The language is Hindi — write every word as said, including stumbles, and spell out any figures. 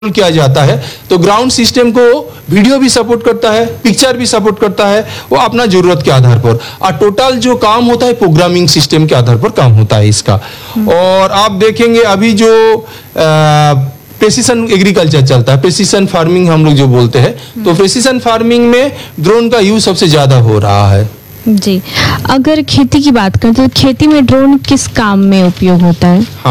किया जाता है तो ग्राउंड सिस्टम को वीडियो भी सपोर्ट करता है, पिक्चर भी सपोर्ट करता है, वो अपना जरूरत के आधार पर। और टोटल जो काम होता है प्रोग्रामिंग सिस्टम के आधार पर काम होता है इसका। और आप देखेंगे अभी जो प्रेसिशन एग्रीकल्चर चलता है, प्रेसिशन फार्मिंग हम लोग जो बोलते हैं, तो प्रेसिशन फार्मिंग में ड्रोन का यूज सबसे ज्यादा हो रहा है। जी, अगर खेती की बात करें तो खेती में ड्रोन किस काम में उपयोग होता है?